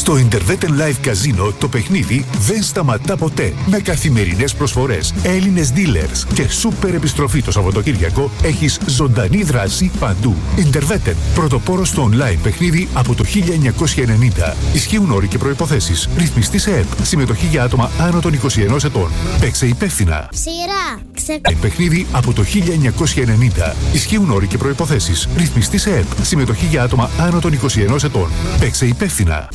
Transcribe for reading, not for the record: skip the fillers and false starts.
Στο Interveten Live Casino το παιχνίδι δεν σταματά ποτέ. Με καθημερινές προσφορές, Έλληνες dealers και σούπερ επιστροφή το Σαββατοκύριακο έχεις ζωντανή δράση παντού. Interveten, πρωτοπόρος στο online παιχνίδι από το 1990. Ισχύουν όροι και προϋποθέσεις. Ρυθμιστή σε ΕΠ. Συμμετοχή για άτομα άνω των 21 ετών. Παίξε υπεύθυνα. Σειρά. Παιχνίδι από το 1990. Ισχύουν όροι και προϋποθέσεις. Ρυθμιστή σε ΕΠ. Συμμετοχή για άτομα άνω των 21 ετών. Παίξε υπεύθυνα.